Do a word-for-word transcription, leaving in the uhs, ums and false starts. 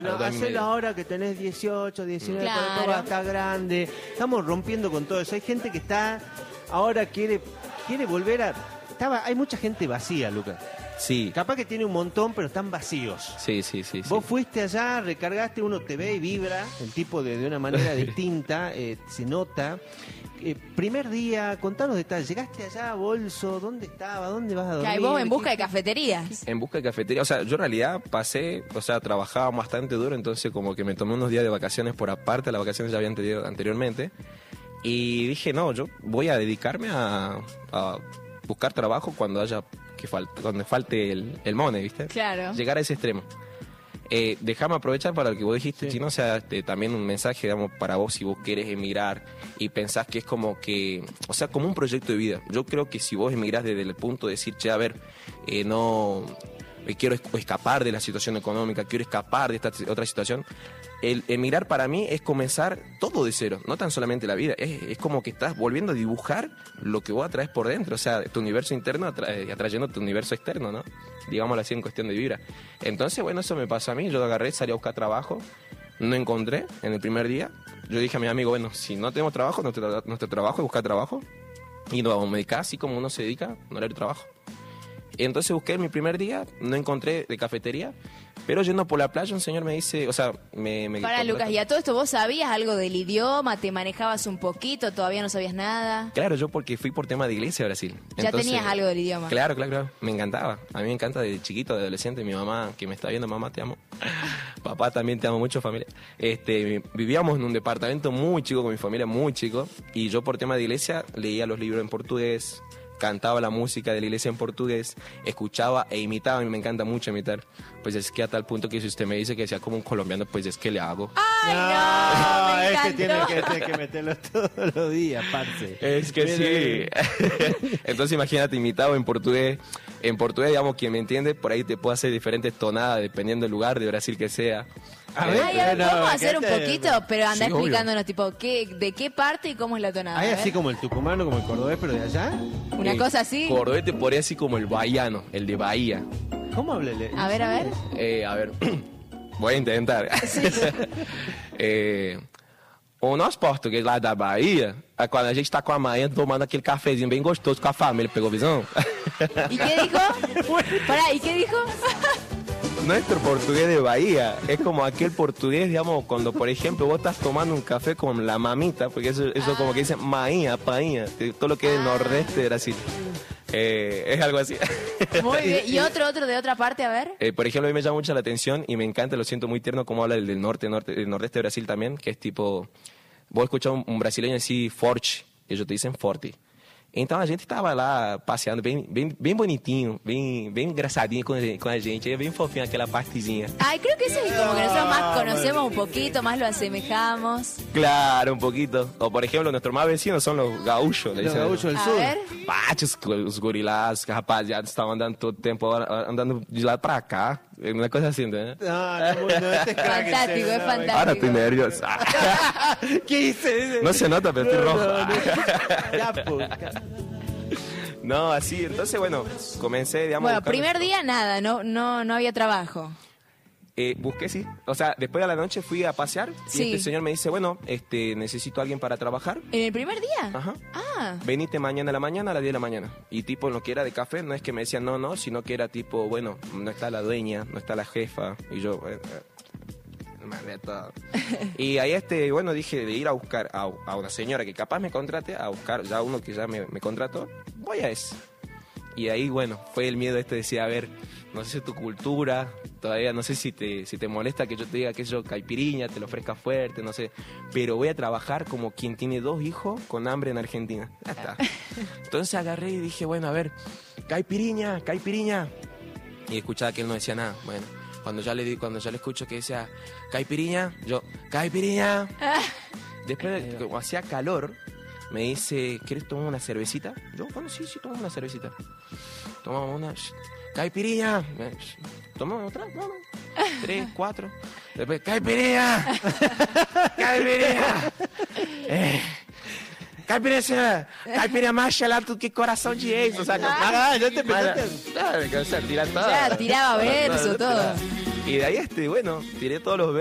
No, hacelo ahora que tenés dieciocho, diecinueve, Claro. cuarenta, vas a estar grande. Estamos rompiendo con todo eso. Hay gente que está, ahora quiere, quiere volver a... Estaba, hay mucha gente vacía, Lucas. Sí. Capaz que tiene un montón, pero están vacíos. Sí, sí, sí. Vos sí. fuiste allá, recargaste, uno te ve y vibra, el tipo de, de una manera distinta, eh, se nota. Eh, primer día, contanos detalles. Llegaste allá, bolso, ¿dónde estaba? ¿Dónde vas a dormir? Claro, y vos en busca ¿Qué- de cafeterías. En busca de cafetería, o sea, yo en realidad pasé, o sea, trabajaba bastante duro, entonces como que me tomé unos días de vacaciones por aparte de las vacaciones que ya habían tenido anteriormente. Y dije, no, yo voy a dedicarme a, a buscar trabajo cuando haya que falte, cuando falte el, el money, ¿viste? Claro. Llegar a ese extremo. Eh, déjame aprovechar para lo que vos dijiste, Sí. Chino, o sea, este, también un mensaje, digamos, para vos si vos querés emigrar y pensás que es como que, o sea, como un proyecto de vida. Yo creo que si vos emigrás desde el punto de decir, che, a ver, eh, no, eh, quiero es- escapar de la situación económica, quiero escapar de esta otra situación, el emigrar para mí es comenzar todo de cero, no tan solamente la vida, es, es como que estás volviendo a dibujar lo que vos atraes por dentro, o sea, tu universo interno atra- eh, atrayendo tu universo externo, ¿no? Digámoslo así en cuestión de vibra. Entonces, bueno, eso me pasó a mí, yo agarré, salí a buscar trabajo, no encontré en el primer día, yo dije a mi amigo, bueno, si no tenemos trabajo, nuestro, nuestro trabajo es buscar trabajo, y nos vamos a dedicar así como uno se dedica, no leer trabajo. Entonces busqué mi primer día, no encontré de cafetería, pero yendo por la playa un señor me dice, o sea, me... me Para Lucas, ¿y a todo esto vos sabías algo del idioma? ¿Te manejabas un poquito? ¿Todavía no sabías nada? Claro, yo porque fui por tema de iglesia a Brasil. Ya Entonces, tenías algo del idioma. Claro, claro, claro. Me encantaba. A mí me encanta desde chiquito, de adolescente. Mi mamá, que me está viendo, mamá, te amo. Papá, también te amo mucho, familia. Este, vivíamos en un departamento muy chico con mi familia, muy chico. Y yo por tema de iglesia leía los libros en portugués, cantaba la música de la iglesia en portugués, escuchaba e imitaba. A mí me encanta mucho imitar. Pues es que a tal punto que si usted me dice que sea como un colombiano, pues es que le hago. ¡Ay, no! Me este tiene encantó. que, tiene que meterlo todos los días, parce. Es que sí. Entonces imagínate, imitado en portugués. En portugués, digamos, quien me entiende, por ahí te puedo hacer diferentes tonadas dependiendo del lugar de Brasil que sea. A Eh, ver, Ay, a ver, no, vamos a hacer un quédate- poquito, pero anda Sí, obvio. explicándonos, tipo, ¿qué, ¿de qué parte y cómo es la tonada? ¿Hay A ver. así como el tucumano, como el cordobés, pero de allá? Una eh, cosa así. Cordobés te podría así como el baiano, el de Bahía. ¿Cómo háblele? A ver, a ver. Eh, a ver, voy a intentar. eh, o nosso português lá da Bahia, é quando a gente tá com a manhã tomando aquele cafezinho bem gostoso com a família, pegou visão? ¿Y qué dijo? Pará, ¿y qué dijo? Nuestro portugués de Bahía es como aquel portugués, digamos, cuando por ejemplo vos estás tomando un café con la mamita, porque eso, eso como que dicen maía, paía, todo lo que es el nordeste de Brasil. Eh, es algo así. Muy bien. ¿Y otro, otro de otra parte, a ver? Eh, por ejemplo, a mí me llama mucho la atención y me encanta, lo siento muy tierno como habla el del norte, norte el nordeste de Brasil también, que es tipo, vos escuchás un, un brasileño así, forte, ellos te dicen forte. Então a gente tava lá passeando bem, bem, bem bonitinho, bem, bem engraçadinho com a gente, com a gente, é bem fofinho aquela partezinha. Ay, creo que ese es como que nosotros más conocemos un poquito, más lo asemejamos. Claro, un poquito. O por ejemplo, nuestros más vecinos son los gaúchos. le Los dicen. gaúchos del A sur. ver. Bate, os, os gorilás, os rapaziados estavam andando todo o tempo, andando de lá pra cá. Uma coisa assim, né? No, no, no, este es crack, en Fantástico, serio, es no, fantástico. Ahora estoy nervioso. ¿Qué hice? No se nota, pero estoy No, rojo. no, no. Ya, puta. No, así, entonces bueno, comencé, digamos. Bueno, buscando- primer día nada, no, no, no había trabajo. Eh, busqué, sí. O sea, después de la noche fui a pasear Sí. y este señor me dice, bueno, este, necesito a alguien para trabajar. ¿En el primer día? Ajá. Ah, Venite mañana a la mañana a las diez de la mañana. Y tipo, en lo que era de café, no es que me decían no, no, sino que era tipo, bueno, no está la dueña, no está la jefa. Y yo, eh, eh, madre de todo. Y ahí, este, bueno, dije de ir a buscar a, a una señora que capaz me contrate, a buscar ya uno que ya me, me contrató, voy a eso. Y ahí, bueno, fue el miedo este de decir, a ver, no sé si tu cultura, todavía no sé si te, si te molesta que yo te diga que yo caipiriña, te lo ofrezca fuerte, no sé. Pero voy a trabajar como quien tiene dos hijos con hambre en Argentina. Ya está. Entonces agarré y dije, bueno, a ver, caipiriña, caipiriña. Y escuchaba que él no decía nada. Bueno, cuando ya le di, cuando ya le escucho que decía caipiriña, yo, caipiriña. Después, como hacía calor, me dice, ¿quieres tomar una cervecita? Yo, bueno, sí, sí, tomamos una cervecita. Tomamos una... sh, ¡Caipirinha! Sh, ¿tomamos otra? No, no. Tres, cuatro. Después, ¡caipirinha! ¡Caipirinha! Eh, ¡Caipirinha! ¡Caipirinha más gelado que corazón de ex! O sea, Ah, ya te empezaste. Claro, o sea, tira todo. ya tiraba verso, No, no, todo. no. Y de ahí, este, bueno, tiré todos los